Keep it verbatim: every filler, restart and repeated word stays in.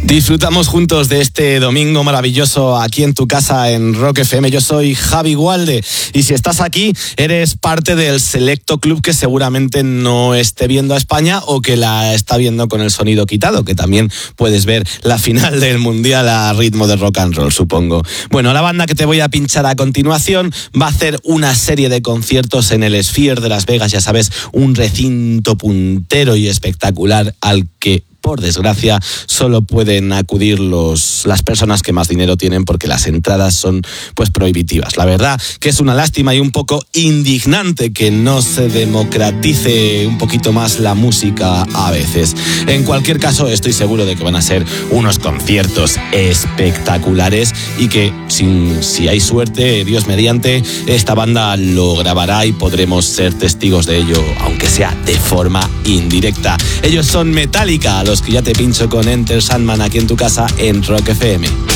Disfrutamos juntos de este domingo maravilloso aquí en tu casa en Rock F M. Yo soy Javi Gualde y si estás aquí eres parte del selecto club que seguramente no esté viendo a España o que la está viendo con el sonido quitado, que también puedes ver la final del Mundial a ritmo de rock and roll, supongo. Bueno, la banda que te voy a pinchar a continuación va a hacer una serie de conciertos en el Sphere de Las Vegas, ya sabes, un recinto puntero y espectacular al que por desgracia solo pueden acudir los, las personas que más dinero tienen porque las entradas son pues prohibitivas. La verdad que es una lástima y un poco indignante que no se democratice un poquito más la música a veces. En cualquier caso, estoy seguro de que van a ser unos conciertos espectaculares y que sin, si hay suerte, Dios mediante, esta banda lo grabará y podremos ser testigos de ello, aunque sea de forma indirecta. Ellos son Metallica, los que ya te pincho con Enter Sandman aquí en tu casa en Rock F M.